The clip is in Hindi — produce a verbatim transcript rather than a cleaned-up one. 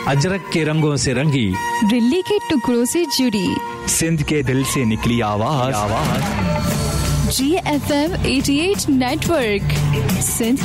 अजरक के रंगों से रंगी, दिल्ली के टुकड़ों से जुड़ी, सिंध के दिल से निकली आवाज, आवाज। जी एफ एम अठासी नेटवर्क, सिंध